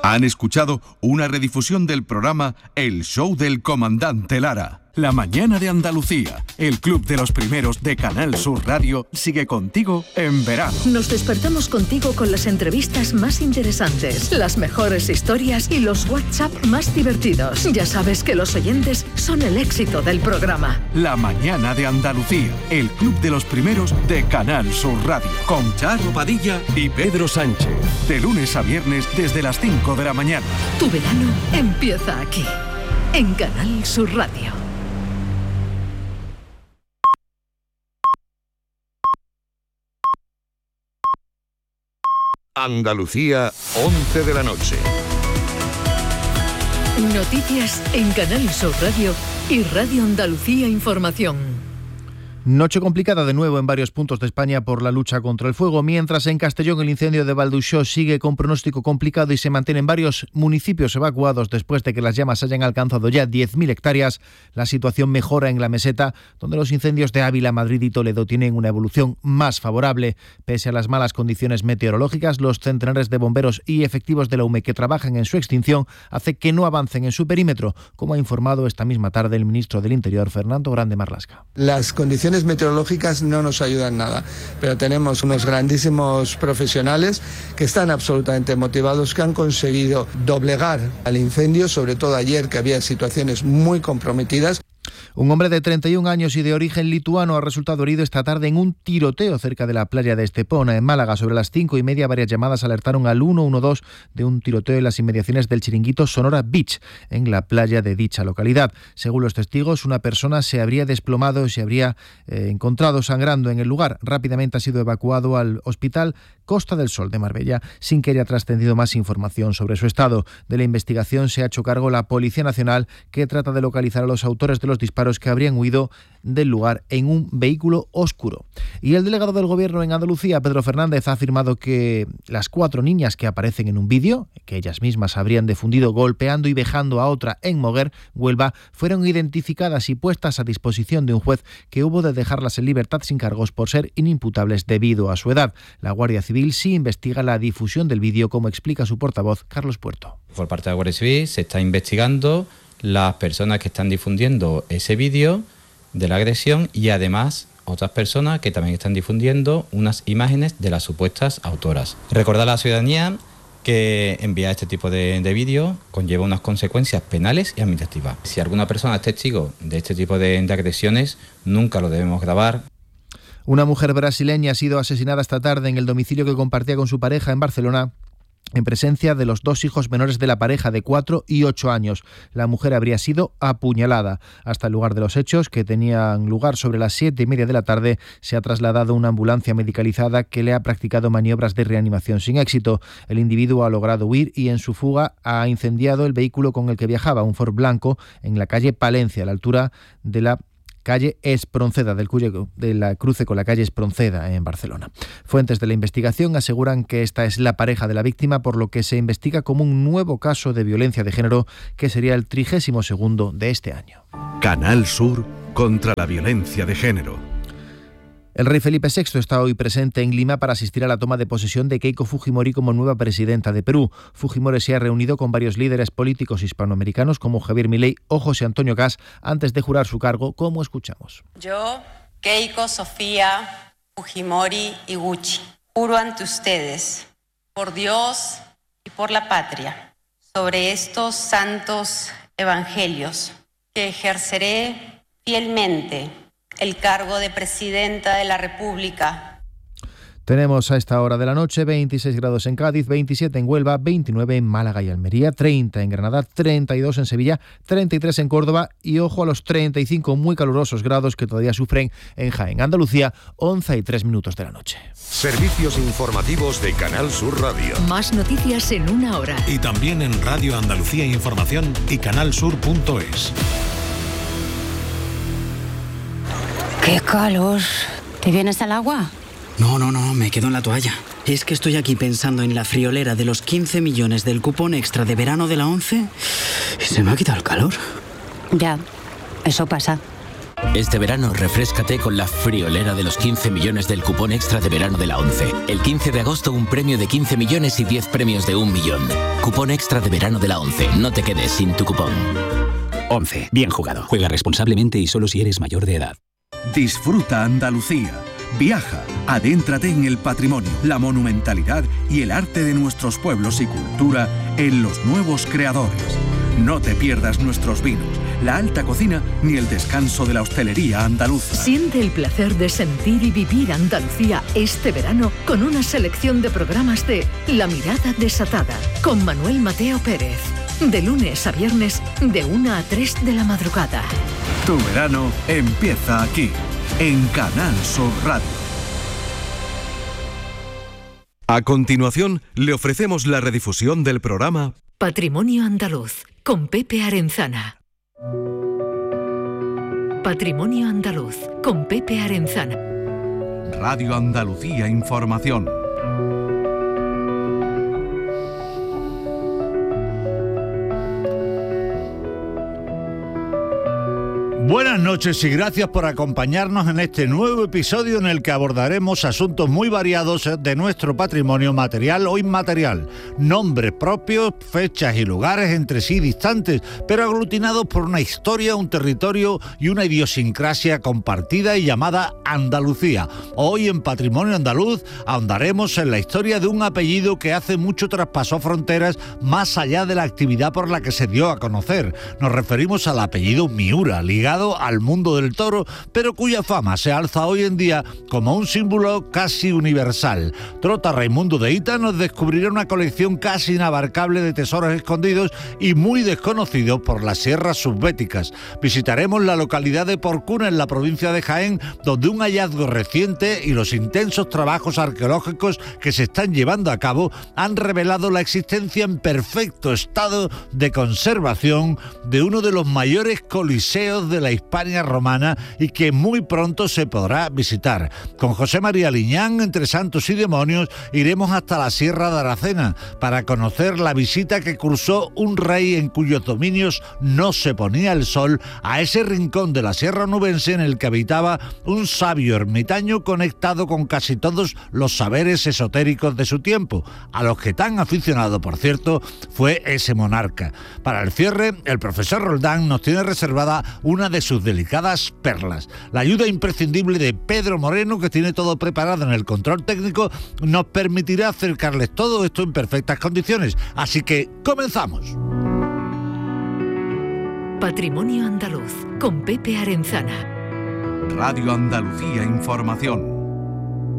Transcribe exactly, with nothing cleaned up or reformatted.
Han escuchado una redifusión del programa El Show del Comandante Lara. La mañana de Andalucía, el club de los primeros de Canal Sur Radio, sigue contigo en verano. Nos despertamos contigo con las entrevistas más interesantes, las mejores historias y los WhatsApp más divertidos. Ya sabes que los oyentes son el éxito del programa. La mañana de Andalucía, el club de los primeros de Canal Sur Radio, con Charo Padilla y Pedro Sánchez. De lunes a viernes desde las cinco de la mañana. Tu verano empieza aquí, en Canal Sur Radio. Andalucía, once de la noche. Noticias en Canal Sur Radio y Radio Andalucía Información. Noche complicada de nuevo en varios puntos de España por la lucha contra el fuego, mientras en Castellón el incendio de Valduxó sigue con pronóstico complicado y se mantienen varios municipios evacuados después de que las llamas hayan alcanzado ya diez mil hectáreas. La situación mejora en la meseta, donde los incendios de Ávila, Madrid y Toledo tienen una evolución más favorable. Pese a las malas condiciones meteorológicas, los centenares de bomberos y efectivos de la U M E que trabajan en su extinción hace que no avancen en su perímetro, como ha informado esta misma tarde el ministro del Interior, Fernando Grande Marlaska. Las condiciones meteorológicas no nos ayudan nada, pero tenemos unos grandísimos profesionales que están absolutamente motivados, que han conseguido doblegar al incendio, sobre todo ayer que había situaciones muy comprometidas. Un hombre de treinta y un años y de origen lituano ha resultado herido esta tarde en un tiroteo cerca de la playa de Estepona, en Málaga. Sobre las cinco y media, varias llamadas alertaron al uno uno dos de un tiroteo en las inmediaciones del chiringuito Sonora Beach, en la playa de dicha localidad. Según los testigos, una persona se habría desplomado y se habría eh, encontrado sangrando en el lugar. Rápidamente ha sido evacuado al hospital Costa del Sol de Marbella, sin que haya trascendido más información sobre su estado. De la investigación se ha hecho cargo la Policía Nacional, que trata de localizar a los autores de los disparos que habrían huido del lugar en un vehículo oscuro. Y el delegado del Gobierno en Andalucía, Pedro Fernández, ha afirmado que las cuatro niñas que aparecen en un vídeo, que ellas mismas habrían difundido golpeando y vejando a otra en Moguer, Huelva, fueron identificadas y puestas a disposición de un juez, que hubo de dejarlas en libertad sin cargos por ser inimputables debido a su edad. La Guardia Civil sí investiga la difusión del vídeo, como explica su portavoz, Carlos Puerto. Por parte de la Guardia Civil se está investigando las personas que están difundiendo ese vídeo de la agresión y además otras personas que también están difundiendo unas imágenes de las supuestas autoras. Recordar a la ciudadanía que enviar este tipo de, de vídeos conlleva unas consecuencias penales y administrativas. Si alguna persona es testigo de este tipo de, de agresiones, nunca lo debemos grabar. Una mujer brasileña ha sido asesinada esta tarde en el domicilio que compartía con su pareja en Barcelona, en presencia de los dos hijos menores de la pareja, de cuatro y ocho años. La mujer habría sido apuñalada. Hasta el lugar de los hechos, que tenían lugar sobre las siete y media de la tarde, se ha trasladado una ambulancia medicalizada que le ha practicado maniobras de reanimación sin éxito. El individuo ha logrado huir y en su fuga ha incendiado el vehículo con el que viajaba, un Ford blanco, en la calle Palencia, a la altura de la calle Espronceda, del cuyo, de la cruce con la calle Espronceda en Barcelona. Fuentes de la investigación aseguran que esta es la pareja de la víctima, por lo que se investiga como un nuevo caso de violencia de género, que sería el trigésimo segundo de este año. Canal Sur contra la violencia de género. El rey Felipe sexto está hoy presente en Lima para asistir a la toma de posesión de Keiko Fujimori como nueva presidenta de Perú. Fujimori se ha reunido con varios líderes políticos hispanoamericanos como Javier Milei o José Antonio Gas antes de jurar su cargo, como escuchamos. Yo, Keiko Sofía Fujimori Iguchi, juro ante ustedes, por Dios y por la patria, sobre estos santos evangelios, que ejerceré fielmente el cargo de Presidenta de la República. Tenemos a esta hora de la noche veintiséis grados en Cádiz, veintisiete en Huelva, veintinueve en Málaga y Almería, treinta en Granada, treinta y dos en Sevilla, treinta y tres en Córdoba y ojo a los treinta y cinco muy calurosos grados que todavía sufren en Jaén. Andalucía, once y tres minutos de la noche. Servicios informativos de Canal Sur Radio. Más noticias en una hora. Y también en Radio Andalucía Información y canalsur punto es. ¡Qué calor! ¿Te vienes al agua? No, no, no, me quedo en la toalla. Es que estoy aquí pensando en la friolera de los quince millones del cupón extra de verano de la ONCE y se me ha quitado el calor. Ya, eso pasa. Este verano refréscate con la friolera de los quince millones del cupón extra de verano de la ONCE. El quince de agosto un premio de quince millones y diez premios de un millón. Cupón extra de verano de la ONCE. No te quedes sin tu cupón. ONCE. Bien jugado. Juega responsablemente y solo si eres mayor de edad. Disfruta Andalucía. Viaja, adéntrate en el patrimonio, la monumentalidad y el arte de nuestros pueblos y cultura en Los Nuevos Creadores. No te pierdas nuestros vinos, la alta cocina ni el descanso de la hostelería andaluza. Siente el placer de sentir y vivir Andalucía este verano con una selección de programas de La Mirada Desatada con Manuel Mateo Pérez. De lunes a viernes, de una a tres de la madrugada. Tu verano empieza aquí, en Canal Sur Radio. A continuación, le ofrecemos la redifusión del programa Patrimonio Andaluz, con Pepe Arenzana. Patrimonio Andaluz, con Pepe Arenzana. Radio Andalucía Información. Buenas noches y gracias por acompañarnos en este nuevo episodio en el que abordaremos asuntos muy variados de nuestro patrimonio material o inmaterial. Nombres propios, fechas y lugares entre sí distantes, pero aglutinados por una historia, un territorio y una idiosincrasia compartida y llamada Andalucía. Hoy en Patrimonio Andaluz ahondaremos en la historia de un apellido que hace mucho traspasó fronteras más allá de la actividad por la que se dio a conocer. Nos referimos al apellido Miura, ligado al mundo del toro, pero cuya fama se alza hoy en día como un símbolo casi universal. Trota Raimundo de Hita nos descubrirá una colección casi inabarcable de tesoros escondidos y muy desconocidos por las sierras subbéticas. Visitaremos la localidad de Porcuna, en la provincia de Jaén, donde un hallazgo reciente y los intensos trabajos arqueológicos que se están llevando a cabo han revelado la existencia en perfecto estado de conservación de uno de los mayores coliseos de la Hispania romana y que muy pronto se podrá visitar. Con José María Liñán, entre santos y demonios, iremos hasta la Sierra de Aracena para conocer la visita que cursó un rey en cuyos dominios no se ponía el sol a ese rincón de la Sierra Onubense en el que habitaba un sabio ermitaño conectado con casi todos los saberes esotéricos de su tiempo, a los que tan aficionado, por cierto, fue ese monarca. Para el cierre, el profesor Roldán nos tiene reservada una de sus delicadas perlas. La ayuda imprescindible de Pedro Moreno, que tiene todo preparado en el control técnico, nos permitirá acercarles todo esto en perfectas condiciones. Así que comenzamos. Patrimonio Andaluz, con Pepe Arenzana. Radio Andalucía Información.